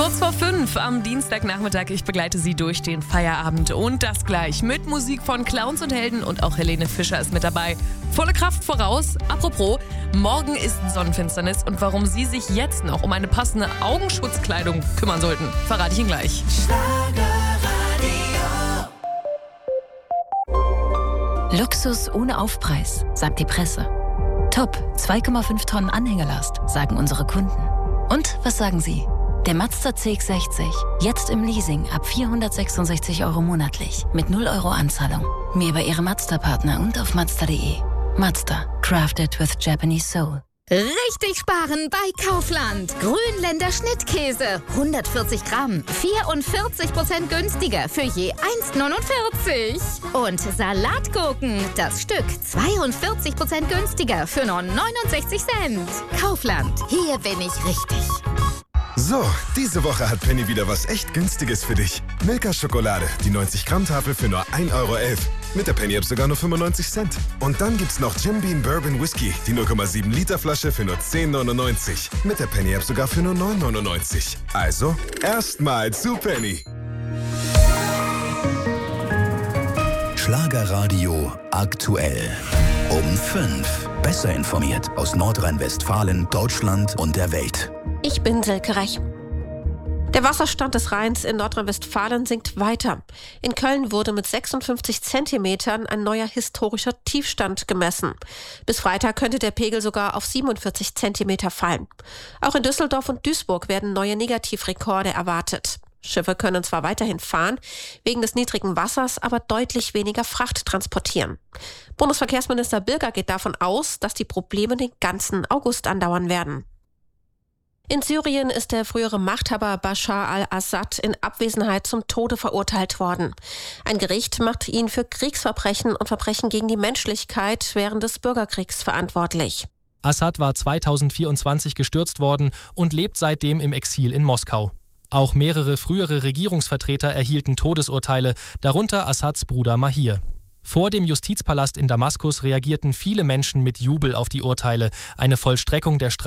Kurz vor 5 am Dienstagnachmittag. Ich begleite Sie durch den Feierabend und das gleich mit Musik von Clowns und Helden und auch Helene Fischer ist mit dabei. Volle Kraft voraus. Apropos, morgen ist Sonnenfinsternis und warum Sie sich jetzt noch um eine passende Augenschutzkleidung kümmern sollten, verrate ich Ihnen gleich. Luxus ohne Aufpreis, sagt die Presse. Top, 2,5 Tonnen Anhängelast, sagen unsere Kunden. Und was sagen Sie? Der Mazda CX-60, jetzt im Leasing ab 466 € monatlich, mit 0 € Anzahlung. Mehr über Ihre Mazda-Partner und auf Mazda.de. Mazda, crafted with Japanese soul. Richtig sparen bei Kaufland. Grünländer Schnittkäse, 140 Gramm, 44% günstiger für je 1,49. Und Salatgurken, das Stück, 42% günstiger für nur 69 Cent. Kaufland, hier bin ich richtig. So, diese Woche hat Penny wieder was echt Günstiges für dich. Milka-Schokolade, die 90-Gramm-Tafel für nur 1,11 €. Mit der Penny-App sogar nur 95 Cent. Und dann gibt's noch Jim Beam Bourbon Whisky, die 0,7 Liter Flasche für nur 10,99. Mit der Penny-App sogar für nur 9,99. Also, erstmal zu Penny. Schlagerradio aktuell. Um 5. Besser informiert aus Nordrhein-Westfalen, Deutschland und der Welt. Ich bin Silke Rech. Der Wasserstand des Rheins in Nordrhein-Westfalen sinkt weiter. In Köln wurde mit 56 Zentimetern ein neuer historischer Tiefstand gemessen. Bis Freitag könnte der Pegel sogar auf 47 Zentimeter fallen. Auch in Düsseldorf und Duisburg werden neue Negativrekorde erwartet. Schiffe können zwar weiterhin fahren, wegen des niedrigen Wassers, aber deutlich weniger Fracht transportieren. Bundesverkehrsminister Birger geht davon aus, dass die Probleme den ganzen August andauern werden. In Syrien ist der frühere Machthaber Bashar al-Assad in Abwesenheit zum Tode verurteilt worden. Ein Gericht macht ihn für Kriegsverbrechen und Verbrechen gegen die Menschlichkeit während des Bürgerkriegs verantwortlich. Assad war 2024 gestürzt worden und lebt seitdem im Exil in Moskau. Auch mehrere frühere Regierungsvertreter erhielten Todesurteile, darunter Assads Bruder Mahir. Vor dem Justizpalast in Damaskus reagierten viele Menschen mit Jubel auf die Urteile. Eine Vollstreckung der